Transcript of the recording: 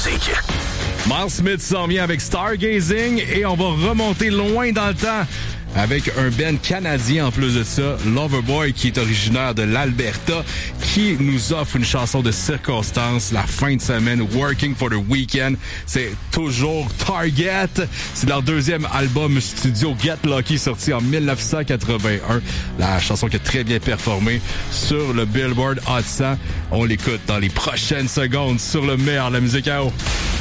musique. Miles Smith s'en vient avec Stargazing et on va remonter loin dans le temps avec un band canadien en plus de ça, Loverboy, qui est originaire de l'Alberta, qui nous offre une chanson de circonstance la fin de semaine, Working for the Weekend. C'est toujours Target. C'est leur deuxième album studio Get Lucky, sorti en 1981. La chanson qui a très bien performé sur le Billboard Hot 100. On l'écoute dans les prochaines secondes sur le meilleur de la musique à eau.